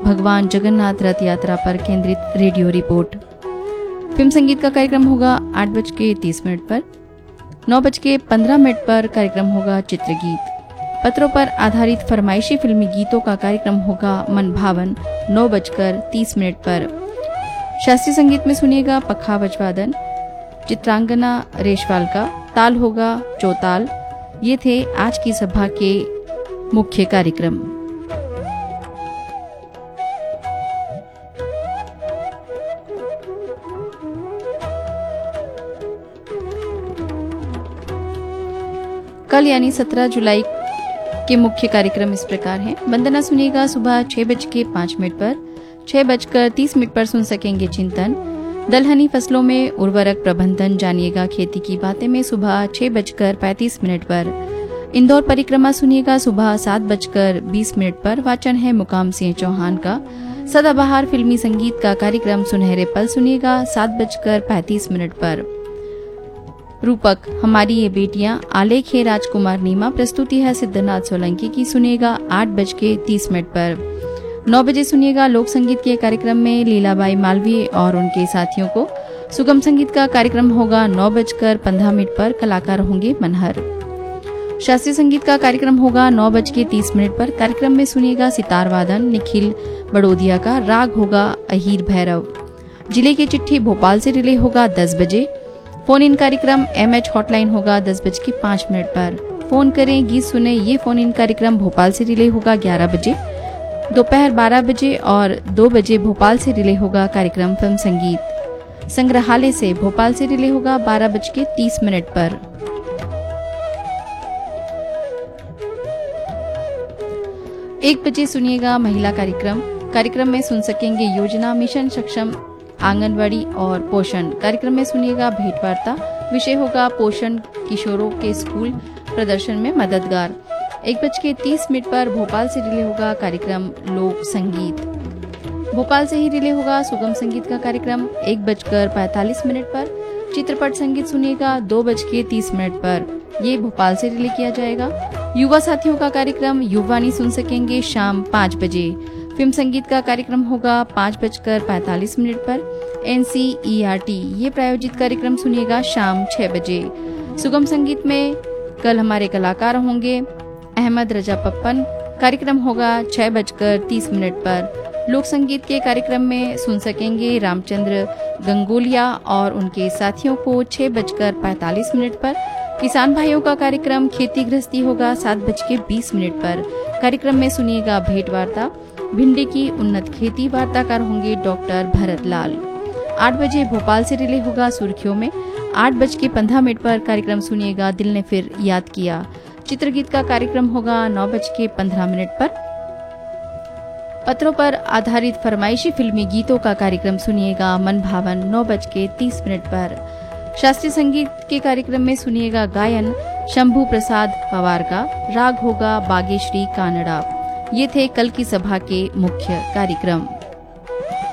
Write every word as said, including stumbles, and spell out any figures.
भगवान जगन्नाथ रथ यात्रा पर केंद्रित रेडियो रिपोर्ट। फिल्म संगीत का कार्यक्रम होगा आठ बज के तीस मिनट पर। नौ बज के पंद्रह मिनट पर कार्यक्रम होगा चित्रगीत। पत्रों पर आधारित फरमाइशी फिल्मी गीतों का कार्यक्रम होगा मन भावन नौ बजकर तीस मिनट पर। शास्त्रीय संगीत में सुनिएगा पखावज वादन, चित्रांगना रेशवाल का ताल होगा चौताल। ये थे आज की सभा के मुख्य कार्यक्रम। कल यानी सत्रह जुलाई के मुख्य कार्यक्रम इस प्रकार हैं। वंदना सुनिएगा सुबह छह बज के पाँच मिनट पर। छह बजकर तीस मिनट पर सुन सकेंगे चिंतन। दलहनी फसलों में उर्वरक प्रबंधन जानिएगा खेती की बातें में सुबह छह बजकर पैंतीस मिनट पर। इंदौर परिक्रमा सुनिएगा सुबह सात बजकर बीस मिनट पर। वाचन है मुकाम सिंह चौहान का। सदाबहार फिल्मी संगीत का कार्यक्रम सुनहरे पल सुनिएगा सात बजकर पैंतीस मिनट पर। रूपक हमारी ये बेटियां आलेख है राजकुमार नीमा, प्रस्तुति है सिद्धनाथ सोलंकी की, सुनिएगा आठ बज के तीस मिनट पर। नौ बजे सुनिएगा लोक संगीत के कार्यक्रम में लीलाबाई मालवीय और उनके साथियों को। सुगम संगीत का कार्यक्रम होगा नौ बजकर पंद्रह मिनट पर। कलाकार होंगे मनहर। शास्त्रीय संगीत का कार्यक्रम होगा नौ बज के तीस मिनट पर। कार्यक्रम में सुनिएगा सितार वादन निखिल बड़ोदिया का। राग होगा अहीर भैरव। जिले की चिट्ठी भोपाल से रिले होगा दस बजे। फोन इन कार्यक्रम एम एच हॉटलाइन होगा दस बज के पाँच मिनट पर। फोन करें गीत सुने ये फोन इन कार्यक्रम भोपाल से रिले होगा ग्यारह बजे। दोपहर बारह बजे और दो बजे भोपाल से रिले होगा कार्यक्रम फिल्म संगीत। संग्रहालय से भोपाल से रिले होगा बारह बज के तीस मिनट पर। एक बजे सुनिएगा महिला कार्यक्रम। कार्यक्रम में सुन सकेंगे योजना मिशन सक्षम आंगनवाड़ी और पोषण। कार्यक्रम में सुनिएगा भेंट वार्ता। विषय होगा पोषण किशोरों के स्कूल प्रदर्शन में मददगार। एक बज के तीस मिनट पर भोपाल से रिले होगा कार्यक्रम लोक संगीत। भोपाल से ही रिले होगा सुगम संगीत का कार्यक्रम एक बजकर पैंतालीस मिनट पर। चित्रपट संगीत सुनिएगा दो बज के तीस मिनट पर। ये भोपाल से रिले किया जाएगा। युवा साथियों का कार्यक्रम युवानी सुन सकेंगे शाम पाँच बजे। फिल्म संगीत का कार्यक्रम होगा पाँच बजकर पैंतालीस मिनट पर। N C E R T ये प्रायोजित कार्यक्रम सुनिएगा शाम छह बजे। सुगम संगीत में कल हमारे कलाकार होंगे अहमद रजा पप्पन। कार्यक्रम होगा छह बजकर तीस मिनट पर। लोक संगीत के कार्यक्रम में सुन सकेंगे रामचंद्र गंगोलिया और उनके साथियों को छह बजकर पैंतालीस मिनट पर। किसान भाइयों का कार्यक्रम खेती गृहस्थी होगा सात बज के बीस मिनट पर। कार्यक्रम में सुनिएगा भेंट वार्ता भिंडी की उन्नत खेती। वार्ताकार होंगे डॉक्टर भरत लाल। आठ बजे भोपाल से रिले होगा सुर्खियों में। आठ बज के पंद्रह मिनट पर कार्यक्रम सुनिएगा दिल ने फिर याद किया। चित्रगीत का कार्यक्रम होगा नौ बज के पंद्रह मिनट पर। पत्रों पर आधारित फरमाइशी फिल्मी गीतों का कार्यक्रम सुनिएगा मन भावन नौ बज के तीस मिनट पर। शास्त्रीय संगीत के कार्यक्रम में सुनिएगा गायन शंभू प्रसाद पवार का। राग होगा बागेश्री कानड़ा। ये थे कल की सभा के मुख्य कार्यक्रम।